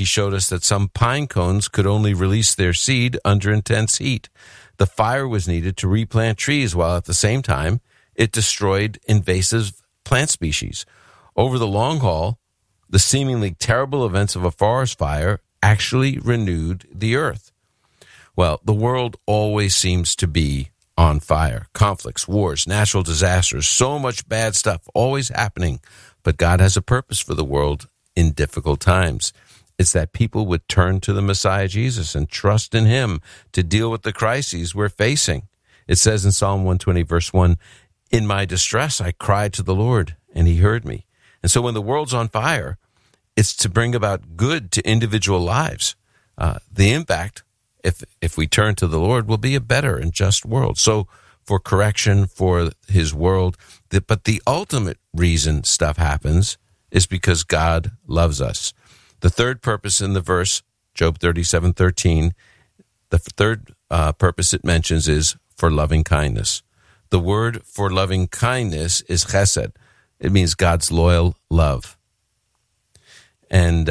He showed us that some pine cones could only release their seed under intense heat. The fire was needed to replant trees, while at the same time, it destroyed invasive plant species. Over the long haul, the seemingly terrible events of a forest fire actually renewed the earth. Well, the world always seems to be on fire. Conflicts, wars, natural disasters, so much bad stuff always happening. But God has a purpose for the world in difficult times. It's that people would turn to the Messiah Jesus and trust in him to deal with the crises we're facing. It says in Psalm 120, verse 1, "In my distress I cried to the Lord, and he heard me." And so when the world's on fire, it's to bring about good to individual lives. The impact, if we turn to the Lord, will be a better and just world. So for correction, for his world, but the ultimate reason stuff happens is because God loves us. The third purpose in the verse, Job 37:13, the third purpose it mentions is for loving kindness. The word for loving kindness is chesed. It means God's loyal love. And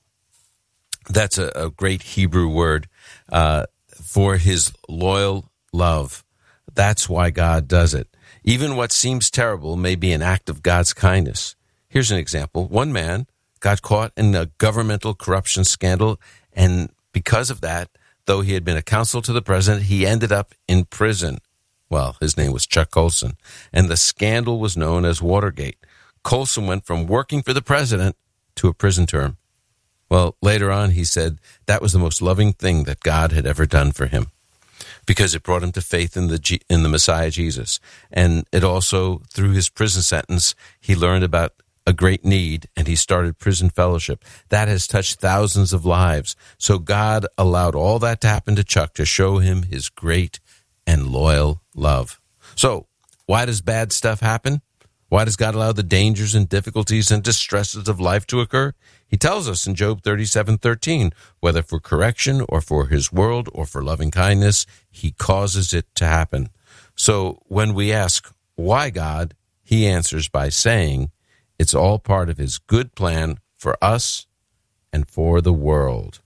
that's a great Hebrew word for his loyal love. That's why God does it. Even what seems terrible may be an act of God's kindness. Here's an example. One man got caught in a governmental corruption scandal, and because of that, though he had been a counsel to the president, he ended up in prison. Well, his name was Chuck Colson, and the scandal was known as Watergate. Colson went from working for the president to a prison term. Well, later on, he said that was the most loving thing that God had ever done for him, because it brought him to faith in the Messiah Jesus. And it also, through his prison sentence, he learned about a great need, and he started prison fellowship. That has touched thousands of lives. So God allowed all that to happen to Chuck to show him his great and loyal love. So why does bad stuff happen? Why does God allow the dangers and difficulties and distresses of life to occur? He tells us in Job 37:13, whether for correction or for his world or for loving kindness, he causes it to happen. So when we ask, why God, he answers by saying, it's all part of his good plan for us and for the world.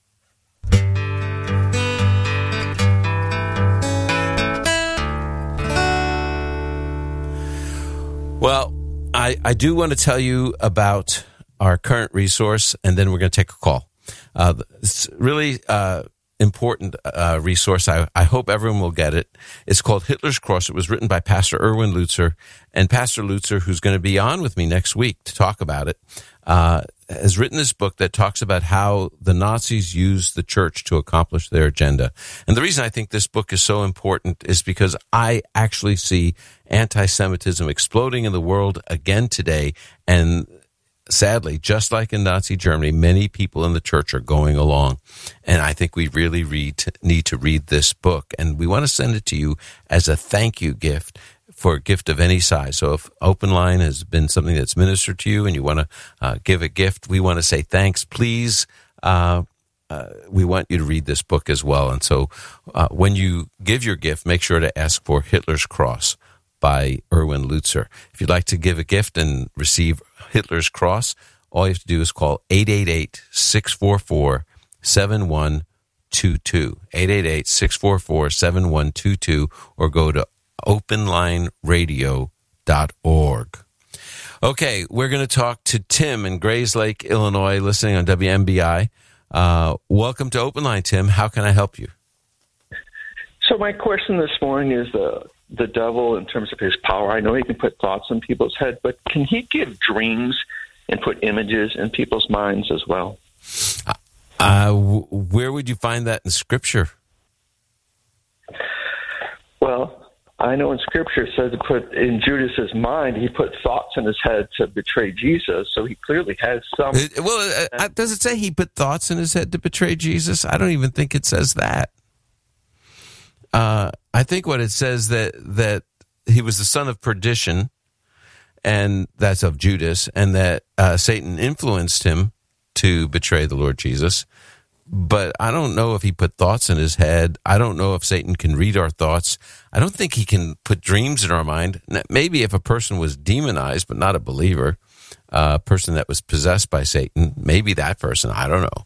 Well, I do want to tell you about our current resource, and then we're going to take a call. It's really important resource. I hope everyone will get it. It's called Hitler's Cross. It was written by Pastor Erwin Lutzer, and Pastor Lutzer, who's going to be on with me next week to talk about it, has written this book that talks about how the Nazis used the church to accomplish their agenda. And the reason I think this book is so important is because I actually see anti-Semitism exploding in the world again today, and sadly, just like in Nazi Germany, many people in the church are going along. And I think we really need to read this book. And we want to send it to you as a thank you gift for a gift of any size. So if Open Line has been something that's ministered to you and you want to give a gift, we want to say thanks. Please, we want you to read this book as well. And so when you give your gift, make sure to ask for Hitler's Cross by Erwin Lutzer. If you'd like to give a gift and receive Hitler's Cross, all you have to do is call 888-644-7122, 888-644-7122, or go to openlineradio.org. Okay, we're going to talk to Tim in Grayslake, Illinois, listening on WMBI. Welcome to Open Line, Tim. How can I help you? So my question this morning is the devil in terms of his power. I know he can put thoughts in people's head, but can he give dreams and put images in people's minds as well? Where would you find that in Scripture? Well, I know in Scripture it says to put in Judas's mind, he put thoughts in his head to betray Jesus, so he clearly has some... Does it say he put thoughts in his head to betray Jesus? I don't even think it says that. I think what it says that he was the son of perdition, and that's of Judas, and that Satan influenced him to betray the Lord Jesus. But I don't know if he put thoughts in his head. I don't know if Satan can read our thoughts. I don't think he can put dreams in our mind. Maybe if a person was demonized but not a believer, a person that was possessed by Satan, maybe that person, I don't know.